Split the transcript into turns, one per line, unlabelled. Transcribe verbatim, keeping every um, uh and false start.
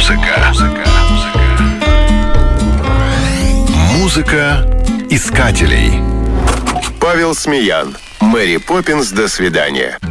Музыка. Музыка искателей.
Павел Смеян. Мэри Поппинс. До свидания.